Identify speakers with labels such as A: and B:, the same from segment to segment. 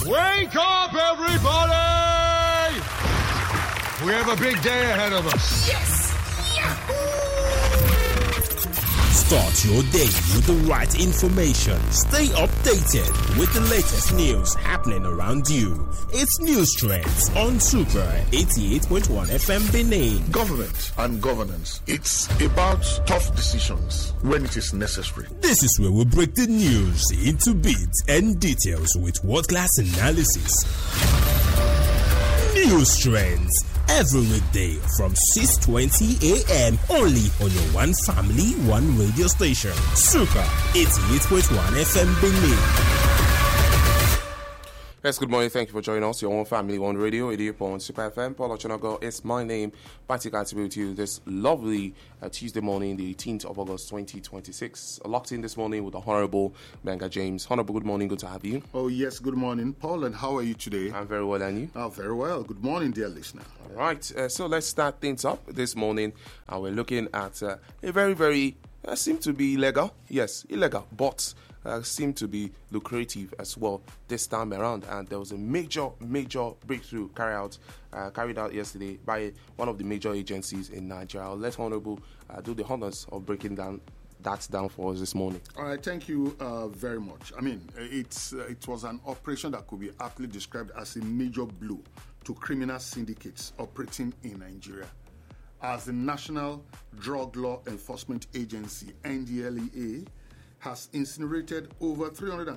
A: Wake up, everybody! We have a big day ahead of us.
B: Yes! Yahoo!
C: Start your day with the right information. Stay updated with the latest news happening around you. It's News Trends on Super 88.1 FM Benin.
D: Government and governance. It's about tough decisions when it is necessary.
C: This is where we break the news into bits and details with world-class analysis. News Trends. Every weekday from 6:20 a.m. only on your one family, one radio station. Super 88.1 FM Benin.
E: Yes, good morning. Thank you for joining us. Your one family, one radio, 88.1 Super FM. Paul Ochonago is my name. Party glad to be with you this lovely Tuesday morning, the 18th of August, 2026. Locked in this morning with the Honorable Benga James. Honorable, good morning. Good to have you.
D: Oh, yes. Good morning, Paul. And how are you today?
E: I'm very well, and you?
D: Oh, very well. Good morning, dear listener.
E: All right. So let's start things up this morning. We're looking at a very, very, seem to be illegal. Yes, illegal, but seem to be lucrative as well this time around. And there was a major breakthrough carried out yesterday by one of the major agencies in Nigeria. I'll let Honorable do the honors of breaking that down for us this morning.
D: All right, thank you very much. I mean, it was an operation that could be aptly described as a major blow to criminal syndicates operating in Nigeria. As the National Drug Law Enforcement Agency, NDLEA, has incinerated over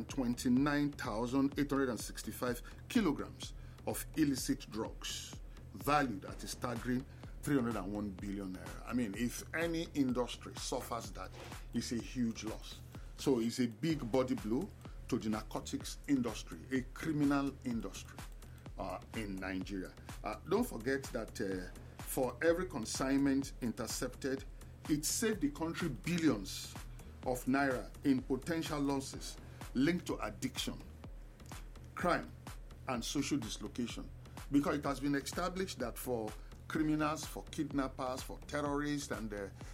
D: 329,865 kilograms of illicit drugs, valued at a staggering 301 billion naira. I mean, if any industry suffers that, it's a huge loss. So it's a big body blow to the narcotics industry, a criminal industry in Nigeria. Don't forget that for every consignment intercepted, it saved the country billions of naira in potential losses linked to addiction, crime, and social dislocation. Because it has been established that for criminals, for kidnappers, for terrorists, and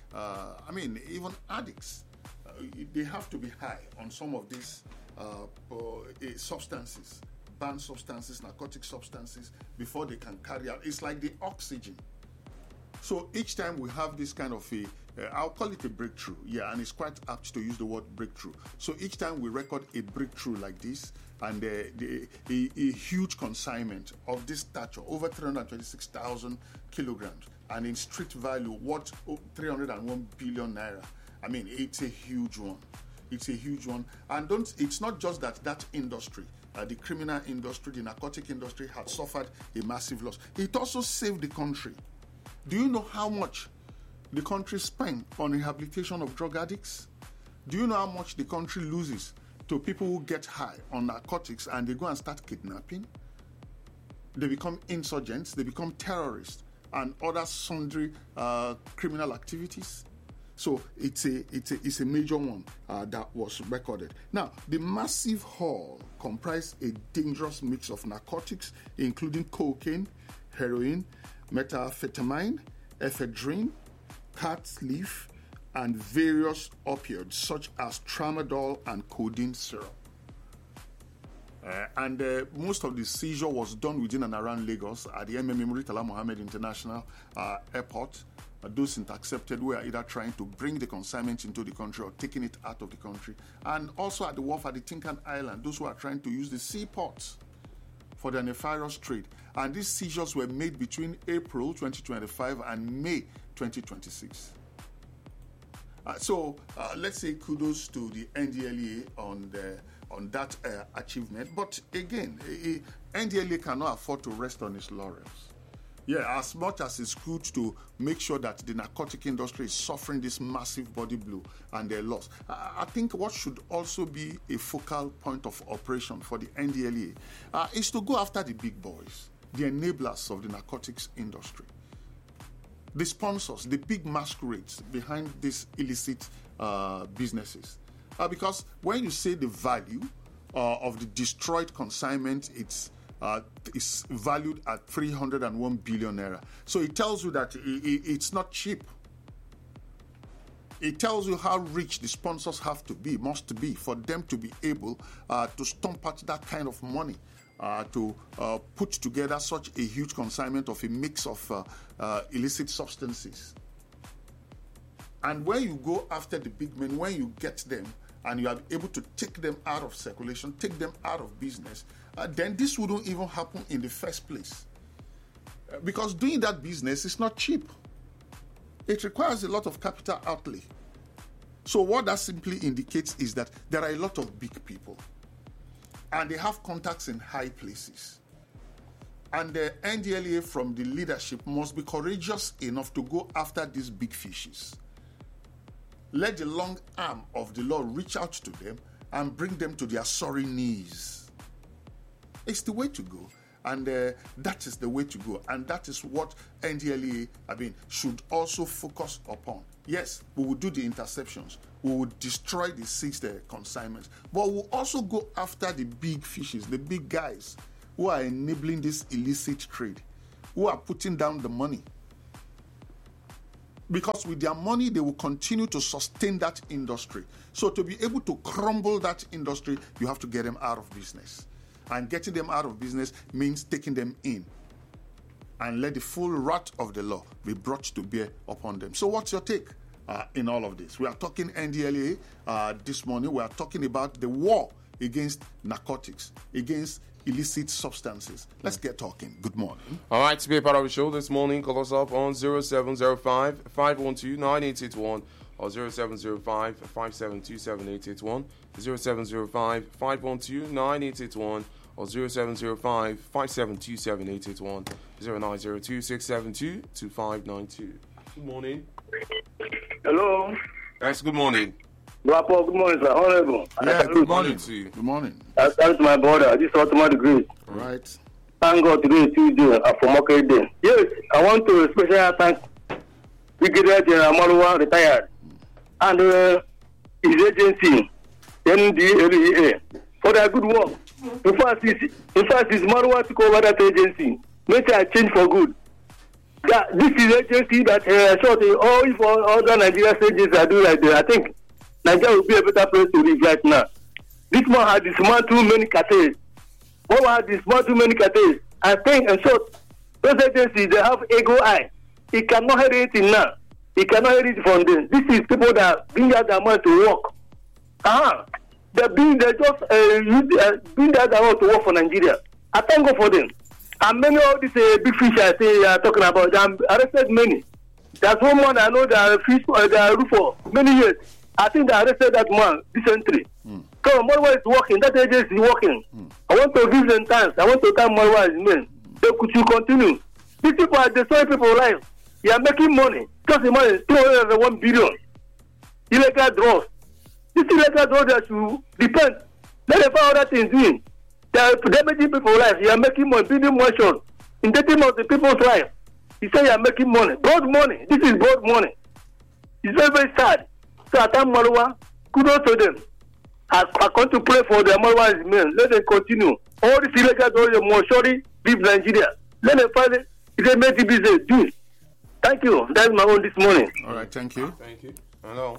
D: even addicts, they have to be high on some of these substances, banned substances, narcotic substances, before they can carry out. It's like the oxygen. So each time we have this kind of I'll call it a breakthrough, and it's quite apt to use the word breakthrough. So each time we record a breakthrough like this, and a huge consignment of this stature, over 326,000 kilograms, and in street value, what 301 billion naira. I mean, it's a huge one. It's a huge one. And it's not just that industry, the criminal industry, the narcotic industry had suffered a massive loss. It also saved the country. Do you know how much the country spent on rehabilitation of drug addicts? Do you know how much the country loses to people who get high on narcotics and they go and start kidnapping? They become insurgents, they become terrorists, and other sundry criminal activities. So it's a major one that was recorded. Now, the massive haul comprised a dangerous mix of narcotics, including cocaine, heroin, methamphetamine, ephedrine, cat leaf, and various opioids such as tramadol and codeine syrup. Most of the seizure was done within and around Lagos at the MMA Murtala Mohammed International Airport. Those intercepted were either trying to bring the consignment into the country or taking it out of the country. And also at the wharf at the Tinkan Island, those who are trying to use the seaports for their nefarious trade. And these seizures were made between April 2025 and May 2026. So let's say kudos to the NDLEA on that achievement. But again, NDLEA cannot afford to rest on its laurels. Yeah, as much as it's good to make sure that the narcotic industry is suffering this massive body blow and their loss, I think what should also be a focal point of operation for the NDLEA is to go after the big boys, the enablers of the narcotics industry, the sponsors, the big masquerades behind these illicit businesses. Because when you say the value of the destroyed consignment, it's is valued at 301 billion naira. So it tells you that it's not cheap. It tells you how rich the sponsors must be for them to be able to stomp out that kind of money to put together such a huge consignment of a mix of illicit substances. And when you go after the big men, when you get them and you are able to take them out of circulation, take them out of business, then this wouldn't even happen in the first place. Because doing that business is not cheap. It requires a lot of capital outlay. So what that simply indicates is that there are a lot of big people and they have contacts in high places. And the NDLEA from the leadership must be courageous enough to go after these big fishes. Let the long arm of the law reach out to them and bring them to their sorry knees. It's the way to go. And that is the way to go. And that is what NDLEA, should also focus upon. Yes, we will do the interceptions. We will destroy the seized consignments. But we'll also go after the big fishes, the big guys who are enabling this illicit trade, who are putting down the money. Because with their money, they will continue to sustain that industry. So to be able to crumble that industry, you have to get them out of business. And getting them out of business means taking them in and let the full wrath of the law be brought to bear upon them. So what's your take in all of this? We are talking NDLEA this morning. We are talking about the war against narcotics, against illicit substances. Let's get talking. Good morning.
E: All right, to be a part of the show this morning, call us up on 0705-512-9881 or 0705-572-7881, 0705-512-9881 or 0705-572-7881, 0902-672-2592. Good morning.
F: Hello.
E: Yes, good morning.
F: Good morning, sir. Honorable.
D: Yeah, good morning
E: to you.
D: Good morning.
F: Thanks to my brother. This is automatic great.
D: All right.
F: Thank God today is Tuesday for Market Day. Yes, I want to especially thank Brigadier General Maruwa, retired, and his agency, NDLEA, for their good work. In fact, his Maruwa took over that agency. Make a change for good. This is agency that if all other Nigerian agencies are doing like that, I think Nigeria will be a better place to live right now. This man had dismantled many cartels. What had dismantled many cartels? I think, in short, those agencies, they have ego eye. He cannot hear anything now. He cannot hear it from them. This is people that bring out their money to work. They bring out their money to work for Nigeria. I thank God for them. And many of these big fish I say talking about, they arrested many. There's one man I know that fish they roof for many years. I think they arrested that man recently. So Marwa is working, that agency is working. I want to give them thanks. I want to thank Marwa as men. They could continue. These people are destroying people's lives. They are making money. Just imagine 201 billion illegal drugs. This illegal drugs that should depend. Let them find other things doing. They are damaging people's lives. You are making money, building mansions, in detriment of the people's life. You say you are making money. Broad money. This is broad money. It's very, very sad. So I thank Marwa. Kudos to them. I come to pray for the Marwa men. Let them continue. All these illegal drugs must surely leave Nigeria. Let them find it. If they make the business, do it. Thank you. That's my own this morning.
D: All right, thank you.
E: Thank you. Hello.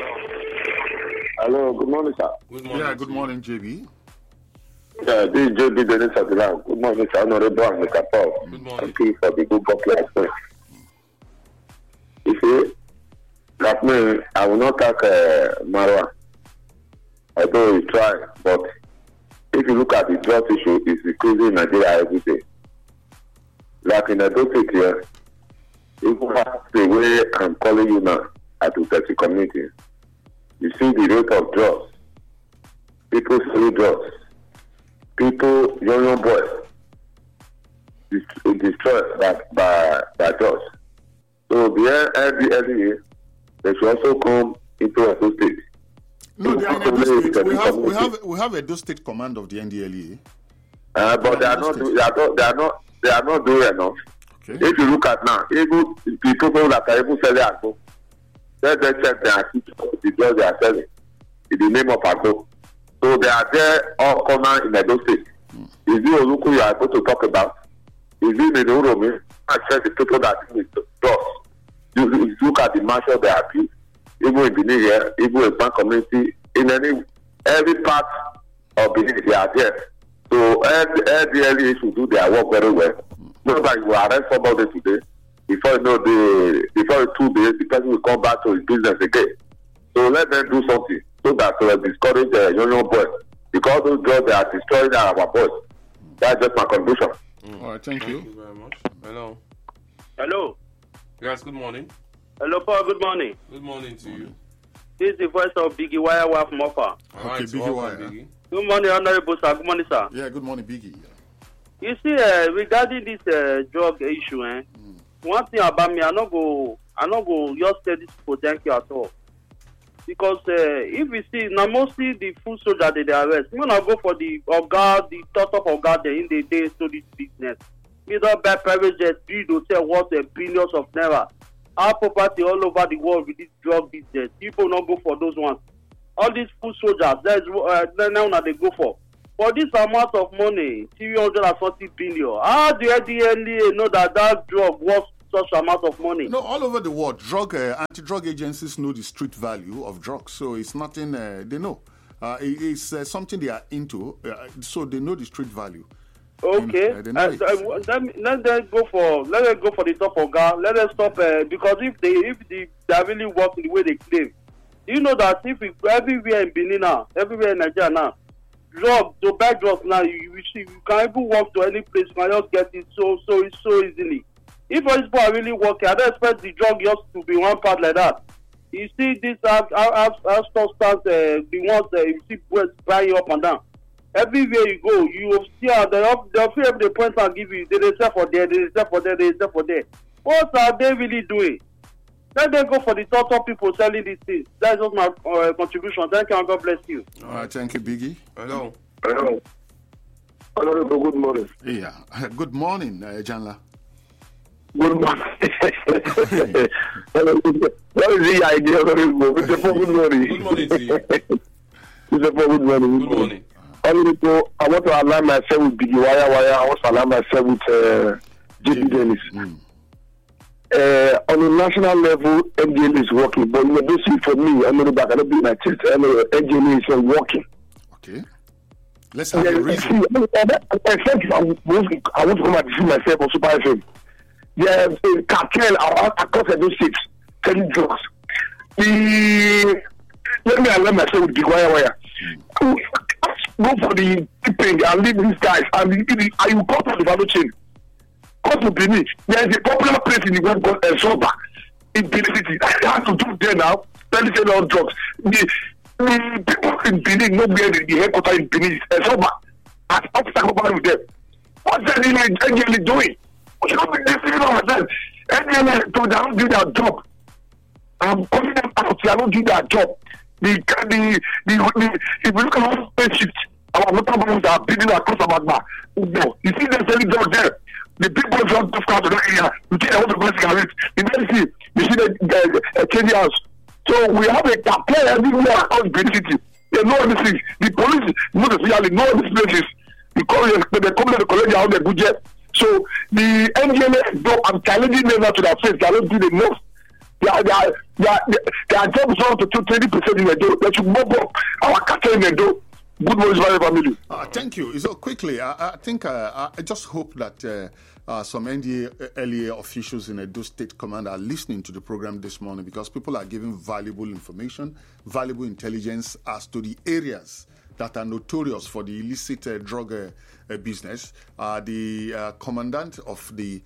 F: Hello, good morning, sir.
E: Good morning.
D: Yeah, good morning, JB.
F: Yeah, this is JB Dennis Adilan. Good morning, sir. Honorable and Mr. Paul.
E: Good morning.
F: Thank you for the good work you have done. You see, like me, I will not take Marwa. Although he tried, but if you look at the drug issue, it's decreasing in Nigeria every day. Like in Edo State here, even the way I'm calling you now at the Utesi community, you see the rate of drugs. People selling drugs. People, young boys, destroyed by drugs. So the NDLEA, they should also come into Edo State.
D: No, they are in Edo State. We have Edo State command of the NDLEA.
F: But they are not doing enough.
D: Okay.
F: If you look at now, even the people that are even selling alcohol, let them check their the drugs they are selling in the name of alcohol. So they are there all corner in Edo State. Is it Oluku you are going to talk about? Is it Minoromi? I check the people that use drugs. You look at the marshal they are built, even in Benin here, even in Bank community, in every part of Benin they are there.
G: So NDLE should do their work very well. Not that you will arrest somebody today, before you know before 2 days, the person will come back to his business again. So let them do something so that discourage the union boys, because those drugs they are destroying our boys. That's just my conclusion.
D: All right, thank you.
E: Thank you very much. Hello.
H: Hello.
E: Yes, good morning.
H: Hello, Paul. Good morning.
E: Good morning to you.
H: This is the voice of Biggie Wire from Offa.
E: All right,
D: Biggie
E: welcome,
D: Wire.
E: Biggie.
H: Good morning, Honorable sir. Good morning, sir.
D: Yeah, good morning, Biggie.
H: You see, regarding this drug issue, one thing about me, I not go just tell this people thank you at all. Because if we see, now mostly the food soldier they arrest, we not go for the Oga, the top Oga there in the day to this business. We don't buy private jet, build hotel worth billions of naira. Our property all over the world with this drug business. People not go for those ones. All these food soldiers, that's now they go for. For this amount of money, 340 billion, how do NDLEA know that drug worth such amount of money?
D: No, all over the world, anti-drug agencies know the street value of drugs. So it's nothing they know. It's something they are into, so they know the street value.
H: Okay,
D: they know it.
H: let them go for the top Oga. Let them stop because if they are really working the way they claim, you know that if we, everywhere in Benin now, everywhere in Nigeria now, to buy drugs now, you can even walk to any place, you can just get it so easily. If all these people are really working, I don't expect the drug just to be one part like that. You see this substance, the ones you see boys buying up and down. Everywhere you go, you will see how they'll feel every point and give you. They sell for there, they sell for there, they sell for there. What are they really doing? Let them go for the top people selling these things. That's just my contribution. Thank you and God bless you.
D: All right, thank you, Biggie.
E: Hello.
G: Hello. Honorable, good morning.
D: Yeah, good morning, Janla.
G: Good morning. What is the idea? Good morning.
E: Good morning to you.
G: Good morning.
E: Good morning.
G: I want to align myself with Biggie Wire. I want to align myself with JP Dennis. On a national level, NDL is working, but basically for me, I know that I cannot be my chest. NDL is not working.
D: Okay. Let's have a reason.
G: I want to come and see myself on Super FM. There's a cartel across the states selling drugs. Let me align myself with Biggie Wire. Go for the tipping and leave these guys and you go to the value chain. Go to Benin. There is a popular place in the world called El Soba in Benin City. I have to do there now. Selling all drugs. The people in Benin know where the headquarters in Benin is. El Soba. As obstacle with them. What's the NDL doing? We should not be listening to ourselves. NDL don't do their job. I'm calling them out. They are not doing their job. If you look at all the shift, our local boys are building across Abagba. No, you see them selling drugs there. The big boys don't come to that area. You see, they want to go cigarettes. You see the change house. So we have a cartel everywhere across Benin City. They know everything. The police know these places. They come to the college on the budget. So the NGLA, I'm challenging them now to their face. They are not doing enough. Their job is not to 20% in the door. They should move up our cartel in the door. Good morning, my family.
D: Thank you. So quickly, I think I just hope that some NDLEA officials in Edo State Command are listening to the program this morning, because people are giving valuable information, valuable intelligence as to the areas that are notorious for the illicit drug business. The commander of the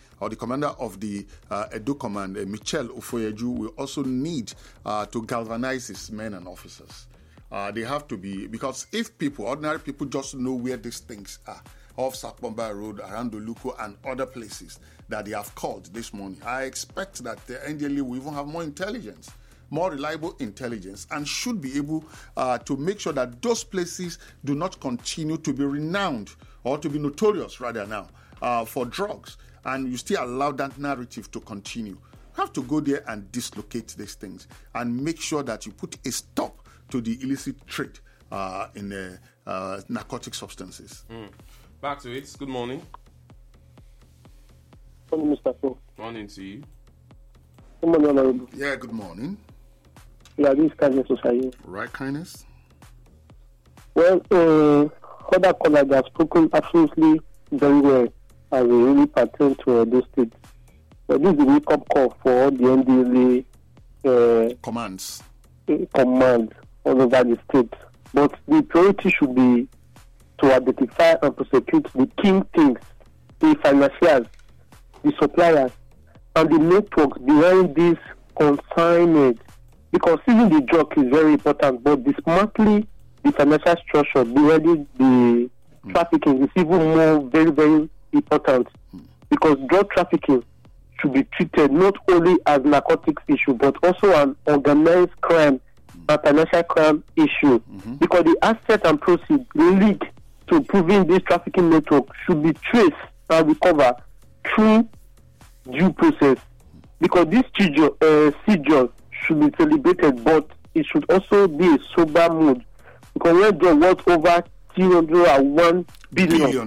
D: Edo Command, Michel Ofoyeju, will also need to galvanize his men and officers. They have to be, because if ordinary people just know where these things are, off Sapomba Road, around Oluko, and other places that they have called this morning, I expect that the NDLEA will even have more intelligence, more reliable intelligence, and should be able to make sure that those places do not continue to be renowned, or to be notorious rather now, for drugs, and you still allow that narrative to continue. You have to go there and dislocate these things and make sure that you put a stop to the illicit trade in narcotic substances.
E: Back to it. Good morning.
F: Good morning, Mr. Paul.
E: Morning to you.
F: Good morning, Honorable.
D: Yeah, good morning.
F: Yeah, this is Kindness Society.
D: Right, Kindness?
F: Well,
I: other callers have spoken absolutely very well as they really pertain to those states. But this is a wake-up call for all the NDLA
D: commands
I: all over the state. But the priority should be to identify and prosecute the kingpins, the financiers, the suppliers, and the networks behind this consignment. Because seizing the drug is very important, but dismantling the financial structure behind the trafficking is even more very, very important. Because drug trafficking should be treated not only as narcotics issue, but also an organized crime and financial crime issue. Because the assets and proceeds linked to proving this trafficking network should be traced and recovered through due process. Because this seizure should be celebrated, but it should also be a sober mood. Because when they worth over 301 billion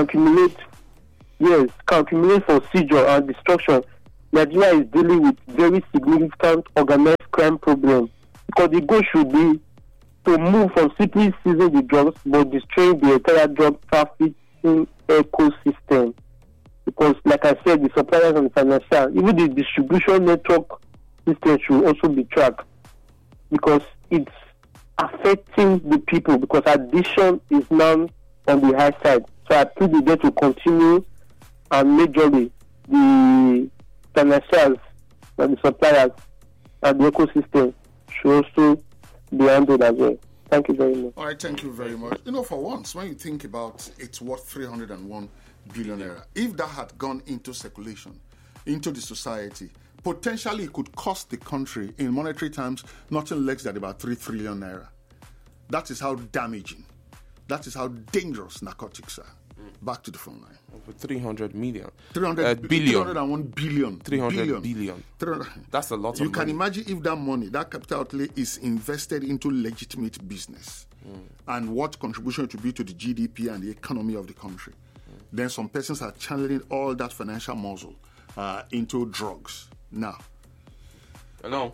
I: can accumulate for seizure and destruction, Nigeria is dealing with very significant organized crime problem. Because the goal should be to move from simply seizing the drugs, but destroying the entire drug trafficking ecosystem. Because, like I said, the suppliers and the financial, even the distribution network system should also be tracked. Because it's affecting the people, because addiction is now on the high side. So I think the debt will continue, and majorly the financiers and the suppliers and the ecosystem should also be handled as well. Thank you very much.
D: All right, thank you very much. For once, when you think about it's worth 301 billion naira, if that had gone into circulation, into the society, potentially it could cost the country, in monetary terms, nothing less than about 3 trillion naira. That is how damaging, that is how dangerous narcotics are. Back to the phone line.
E: Over 300 million.
D: 300
E: billion.
D: 301 billion.
E: 300 billion. That's a lot of money.
D: You can imagine if that money, that capital outlay, is invested into legitimate business and what contribution it will be to the GDP and the economy of the country. Then some persons are channeling all that financial muscle into drugs. Now.
E: Hello.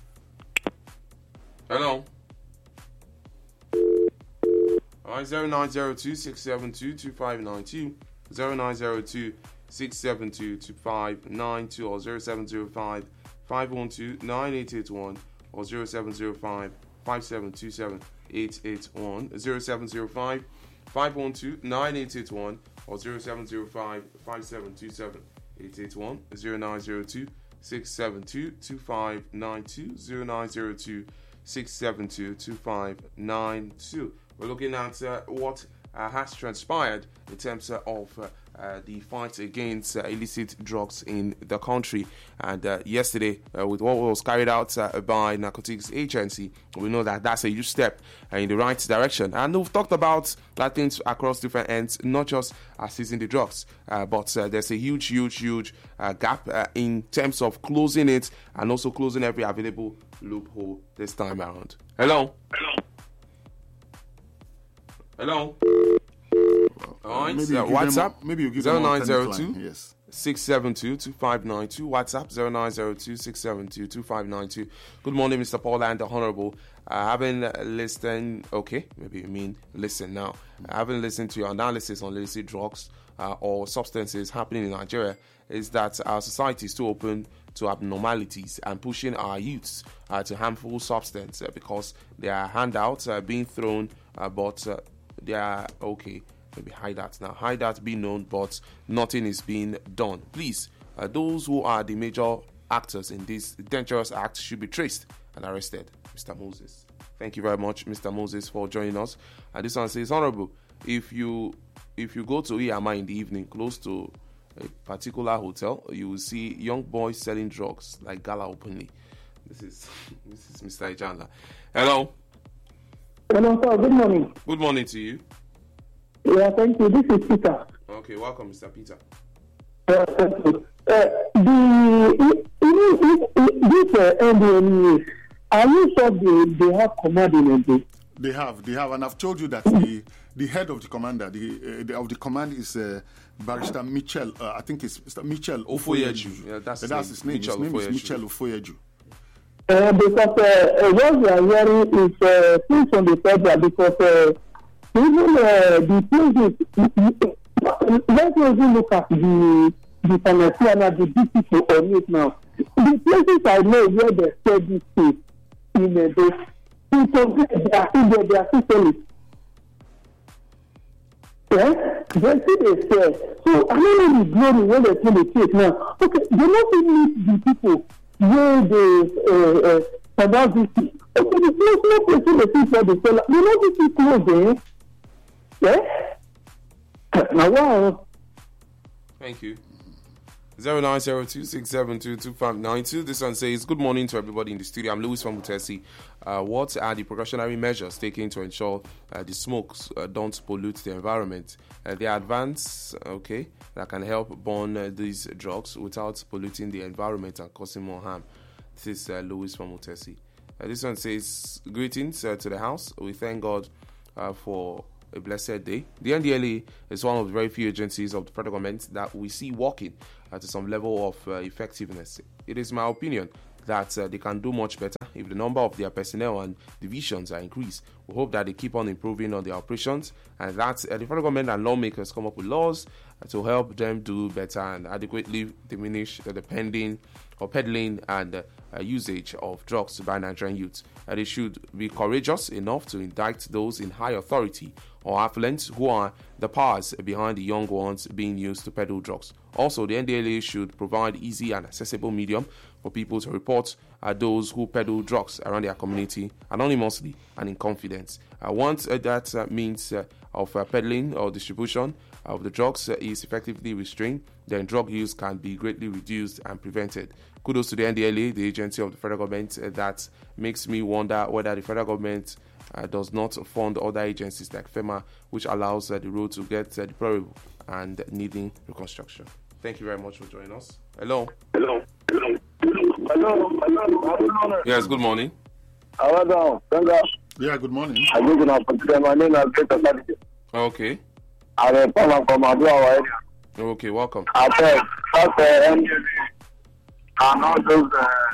E: 0902-672-2592, 0902-672-2592, or 0705-512-9881, or 0705-5727-881, 0705-512-9881, or 0705-5727-881, 0902-672-2592, 0902-672-2592. We're looking at what has transpired in terms of the fight against illicit drugs in the country. And yesterday, with what was carried out by Narcotics Agency, we know that that's a huge step in the right direction. And we've talked about things across different ends, not just seizing the drugs, but there's a huge gap in terms of closing it and also closing every available loophole this time around. Hello. All right, WhatsApp,
D: maybe you give
E: 0902 672-2592. WhatsApp 0902-672-2592. Good morning, Mr. Paul and the Honorable. I haven't listened. Okay, maybe you mean listen now. I haven't listened to your analysis on illicit drugs or substances happening in Nigeria. Is that our society is too open to abnormalities and pushing our youths to harmful substance because there are handouts being thrown, but they are okay. Maybe hide that now. Hide that be known, but nothing is being done. Please, those who are the major actors in this dangerous act should be traced and arrested. Mr. Moses. Thank you very much, Mr. Moses, for joining us. And this one says, Honorable, if you go to Iyama in the evening, close to a particular hotel, you will see young boys selling drugs like gala openly. This is Mr. Ejanda. Hello.
I: Hello, sir. Good morning.
E: Good morning to you.
I: Yeah, thank you. This is Peter.
E: Okay, welcome, Mr. Peter.
I: Thank you. This NDLEA, are you sure they have command in it?
D: They have, and I've told you that the head of the commander, of the command is Barrister Michel. I think it's Mr. Michel Ofoyeju.
E: Yeah, that's
D: his name. His name is Michel Ofoyeju.
I: Because what we are hearing is things from the federal, because Even the places, let's even look at the financial and the beautiful on it now. The places I know where they sell this thing in the people, they are still selling. Yeah, they see they sell. So I don't know the glory when they sell the cake now. Okay, they not even meet the people where they about this thing. Okay, the place no person they see for the seller. You know this is close there. Yeah. Now wow.
E: Thank you. 090267222592. This one says, good morning to everybody in the studio. I'm Louis from Mutesi. What are the precautionary measures taken to ensure the smokes don't pollute the environment? They are advanced, that can help burn these drugs without polluting the environment and causing more harm. This is Louis from Mutesi. This one says, greetings to the house. We thank God for a blessed day. The NDLA is one of the very few agencies of the federal government that we see working to some level of effectiveness. It is my opinion that they can do much better if the number of their personnel and divisions are increased. We hope that they keep on improving on their operations and that the federal government and lawmakers come up with laws to help them do better and adequately diminish the peddling and usage of drugs by Nigerian youths. They should be courageous enough to indict those in high authority or affluent who are the powers behind the young ones being used to peddle drugs. Also, the NDLA should provide easy and accessible medium for people to report those who peddle drugs around their community anonymously and in confidence. Once that means of peddling or distribution of the drugs is effectively restrained, then drug use can be greatly reduced and prevented. Kudos to the NDLA, the agency of the federal government. That makes me wonder whether the federal government does not fund other agencies like FEMA, which allows the road to get deplorable and needing reconstruction. Thank you very much for joining us. Hello.
G: Hello.
E: Yes, good morning.
D: Yeah, good morning.
G: My name is Peter.
E: Okay.
G: I'm a from Abua.
E: Okay, welcome.
G: I and all those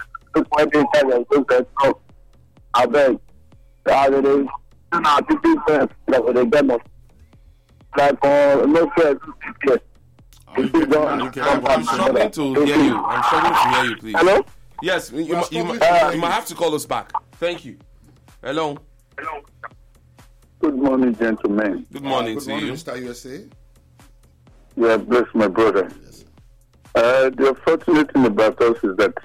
G: I beg. It is not to be fair that would have done like no fair.
E: I'm struggling to hear you. Please.
G: Hello?
E: Yes, you might have to call us back. Thank you. Hello.
G: Good morning, gentlemen.
E: Good morning
D: Good
E: to
D: morning,
E: you.
D: Mr. USA.
G: Yeah, bless my brother.
D: Yes.
G: The unfortunate thing about us is that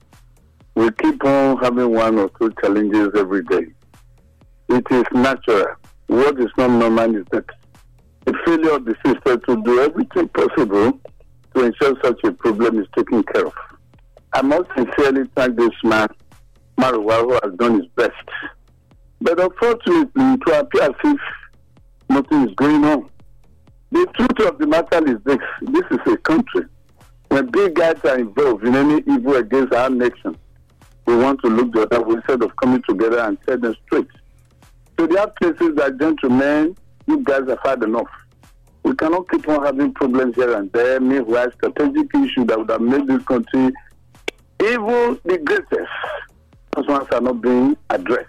G: we keep on having one or two challenges every day. It is natural. What is not normal is that the failure of the system to do everything possible to ensure such a problem is taken care of. I must sincerely thank this man, Marwa, who has done his best. But unfortunately, it will appear as if nothing is going on. The truth of the matter is this is a country. When big guys are involved in any evil against our nation, we want to look the other way instead of coming together and tell them straight. So there are places that, gentlemen, you guys have had enough. We cannot keep on having problems here and there. Meanwhile, strategic issues that would have made this country even the greatest, those ones are not being addressed.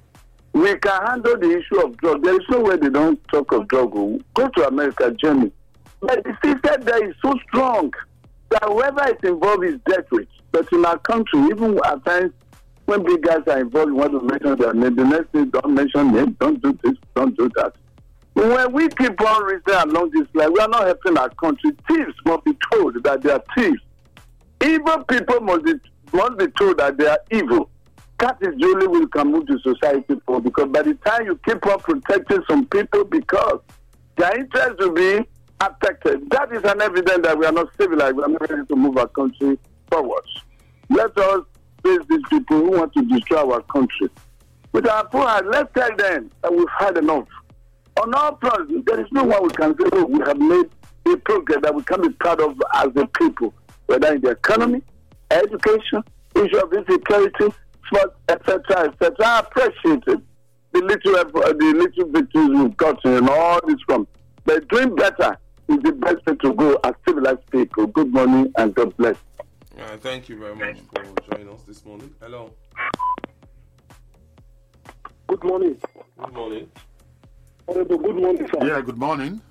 G: We can handle the issue of drugs. There is no way they don't talk of drugs. Go to America, Germany. But the system there is so strong that whoever is involved is dealt with. But in our country, even at times when big guys are involved, you want to mention their name. The next thing, don't mention them, don't do this, don't do that. When we keep on reasoning along this line, we are not helping our country. Thieves must be told that they are thieves. Evil people must be told that they are evil. That is the only way you can move the society forward. Because by the time you keep on protecting some people because their interests will be affected, that is an evidence that we are not civilized. We are not ready to move our country forward. Let us face these people who want to destroy our country. With our poor heart, let's tell them that we've had enough. On our front, there is no one we can say, oh, we have made a progress that we can be proud of as a people, whether in the economy, education, issue of insecurity, sports, etc., etc. I appreciate it. The little victories we've gotten and all this from. But doing better is the best way to go as civilized people. Good morning and God bless.
E: Thank you very much for joining us this morning. Hello.
G: Good morning.
E: Good morning.
G: Good morning, sir.
D: Yeah, good morning.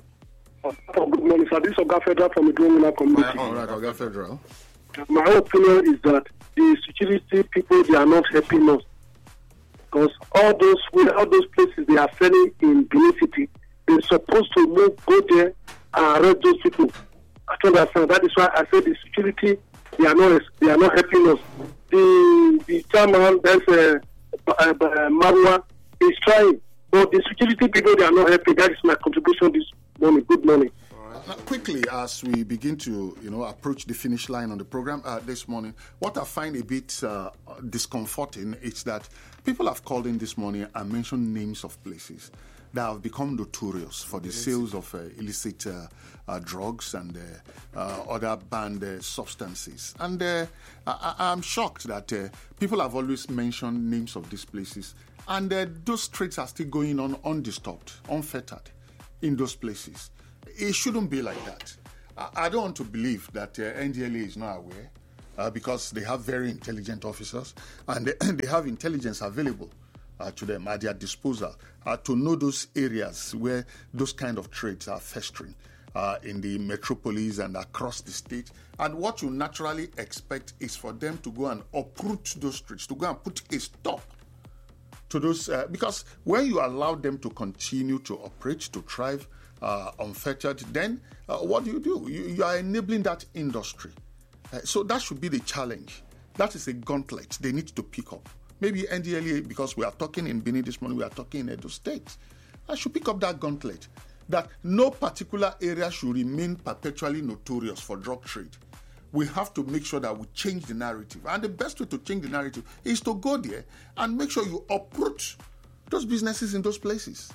G: Good morning, sir. This is Oga Federal from the Dromina community.
D: All right, Oga Federal.
G: My opinion is that the security people, they are not helping us. Because all those places they are selling in Benin City, they're supposed to go there and arrest those people. I don't understand. That is why I said the security, they are not helping us. The chairman, there's Marwa, is trying. But the security people, they are not helping. That is my contribution this morning. Good morning.
D: Now, quickly, as we begin to, approach the finish line on the program this morning, what I find a bit discomforting is that people have called in this morning and mentioned names of places that have become notorious for the sales of illicit drugs and other banned substances. And I'm shocked that people have always mentioned names of these places, and those trades are still going on undisturbed, unfettered in those places. It shouldn't be like that. I don't want to believe that NDLA is not aware because they have very intelligent officers and they have intelligence available to them at their disposal to know those areas where those kind of trades are festering in the metropolis and across the state. And what you naturally expect is for them to go and uproot those trades, to go and put a stop to those, because when you allow them to continue to operate, to thrive unfettered, then what do? You are enabling that industry. So that should be the challenge. That is a gauntlet they need to pick up. Maybe NDLA, because we are talking in Benin this morning, we are talking in Edo State. I should pick up that gauntlet, that no particular area should remain perpetually notorious for drug trade. We have to make sure that we change the narrative. And the best way to change the narrative is to go there and make sure you uproot those businesses in those places.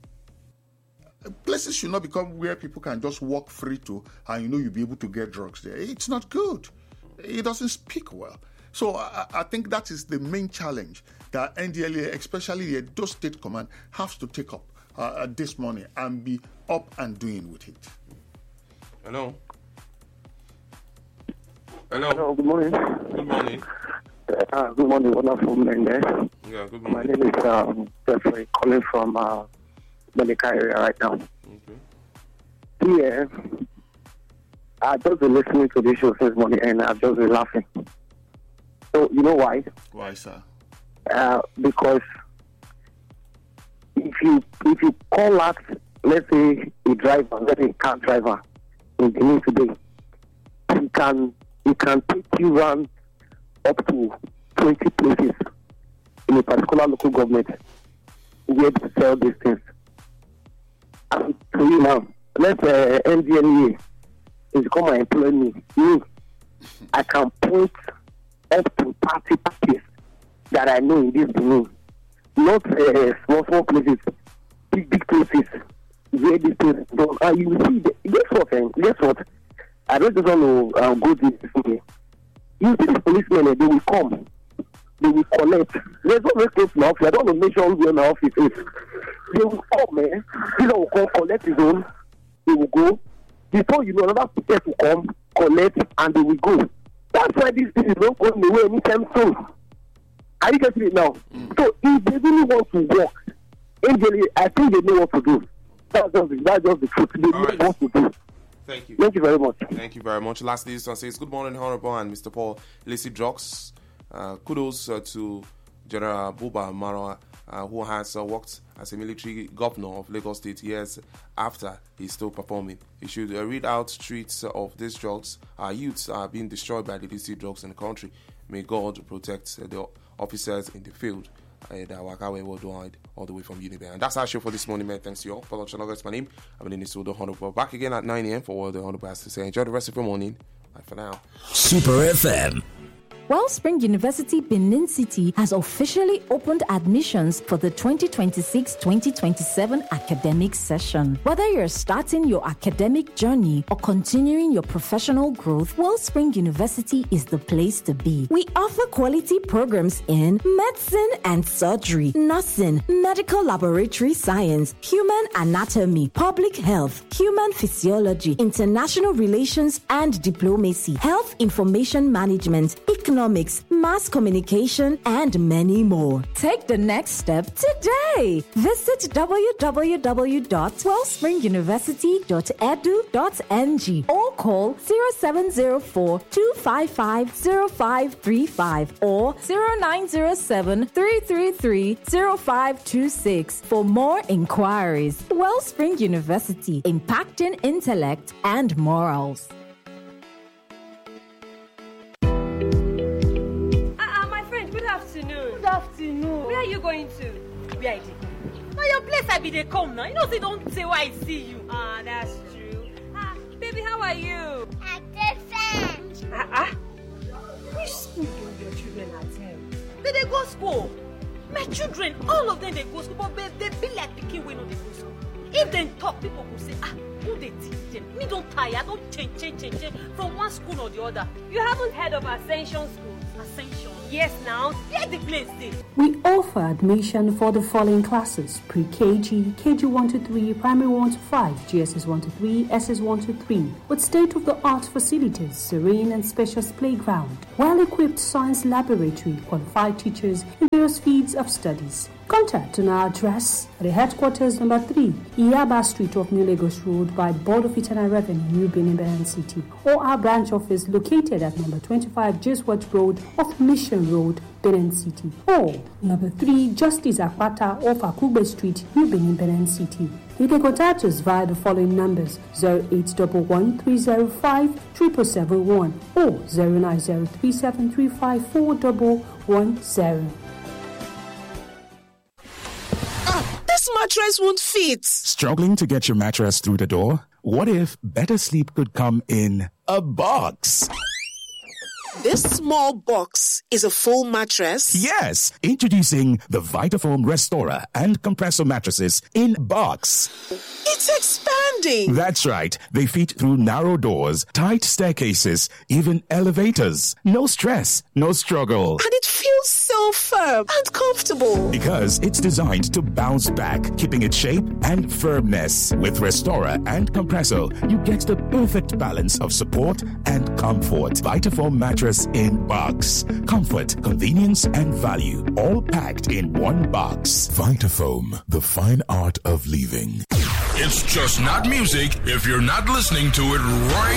D: Places should not become where people can just walk free to and you'll be able to get drugs there. It's not good. It doesn't speak well. So I think that is the main challenge that NDLA, especially the Edo State Command, has to take up this morning and be up and doing with it.
E: Hello.
I: Hello, good morning.
E: Good morning.
I: Good morning, wonderful men there.
E: Yeah, good
I: My
E: morning.
I: name is Jeffrey, calling from Monica area right now.
E: Okay.
I: Yeah, I've just been listening to this show since morning and I've just been laughing. So, you know why?
D: Why, sir?
I: Because if you call out, let's say, a driver, let's say a car driver in Benin today, he can take you around up to 20 places in a particular local government where to sell these things. And to you now, let's NDLA is come and employ me. I can point up to 30 parties that I know in this Benin. Not small places, big places where these things done. And you will see, guess what? I don't just want to go this way. You see the policemen, they will come. They will collect. There's no very close to my office. I don't want to mention where my office is. They will come, man. People will come, collect his own. They will go. Before you know, another person will come, collect, and they will go. That's why this thing is not going away anytime soon. Are you getting it now? So if they really want to work, I think they know what to do. That's just the truth. They know what to do.
E: Thank you.
I: Thank you very much.
E: Thank you very much. Lastly, this one says, good morning, Honorable and Mr. Paul illicit drugs. Kudos to General Buba Marwa, who has worked as a military governor of Lagos State years after he's still performing. He should read out streets of these drugs. Our youths are being destroyed by the illicit drugs in the country. May God protect the officers in the field. Wakawe worldwide, all the way from Unibear. And that's our show for this morning, man. Thanks to you all. For August, my name. I'm in the studio, Honorable. Back again at 9 a.m. for all the Honorable has to say. Enjoy the rest of your morning. Bye for now.
C: Super FM.
B: Wellspring University Benin City has officially opened admissions for the 2026-2027 academic session. Whether you're starting your academic journey or continuing your professional growth, Wellspring University is the place to be. We offer quality programs in medicine and surgery, nursing, medical laboratory science, human anatomy, public health, human physiology, international relations and diplomacy, health information management, economics, economics, mass communication, and many more. Take the next step today. Visit www.wellspringuniversity.edu.ng or call 0704-255-0535 or 0907-333-0526 for more inquiries. Wellspring University, impacting intellect and morals.
J: My friend, good afternoon. Good afternoon. Where are you going to? Where is it? Now your place I be they come now. You know they don't say why I see you. That's true. Baby, how are you?
K: At different.
J: Which school do your children attend? They go school. My children, all of them they go school, but they be like picking when they go school. If they talk, people will say, who they teach them? Me don't tire, don't change from one school or the other. You haven't heard of Ascension School? Ascension? Yes, now. Where the place is?
L: We offer admission for the following classes: pre-KG, KG 1 to 3, primary 1 to 5, GSS 1 to 3, SS 1 to 3, with state-of-the-art facilities, serene and spacious playground, well-equipped science laboratory, qualified teachers in various fields of studies. Contact on our address at the headquarters number 3, Iyaba Street off New Lagos Road by Board of Internal Revenue, New Benin City, or our branch office located at number 25 Jeswat Road off Mission Road, Benin City, or number 3 Justice Akpata off Akugbe Street, New Benin City. You can contact us via the following numbers: 0811-305-7771 or 09037354110.
M: This mattress won't fit.
N: Struggling to get your mattress through the door? What if better sleep could come in a box?
M: This small box is a full mattress?
N: Yes! Introducing the Vitafoam Restorer and Compressor mattresses in box.
M: It's expanding!
N: That's right. They fit through narrow doors, tight staircases, even elevators. No stress, no struggle.
M: And it feels so firm and comfortable.
N: Because it's designed to bounce back, keeping its shape and firmness. With Restorer and Compressor, you get the perfect balance of support and comfort. Vitafoam mattress in box. Comfort, convenience, and value, all packed in one box.
O: Vitafoam, the fine art of living. It's just not music if you're not listening to it right